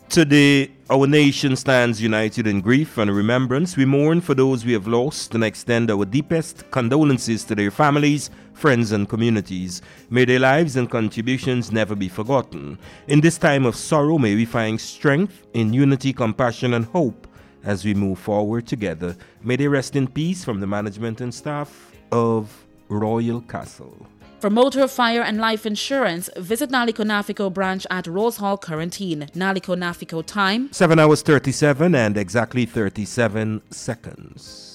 Today, our nation stands united in grief and remembrance. We mourn for those we have lost and extend our deepest condolences to their families, friends, and communities. May their lives and contributions never be forgotten. In this time of sorrow, may we find strength in unity, compassion, and hope as we move forward together. May they rest in peace from the management and staff of Royal Castle. For motor, fire and life insurance, visit Naliko Nafico branch at Rose Hall, Quarantine. Naliko Nafico time 7 hours 37 and exactly 37 seconds.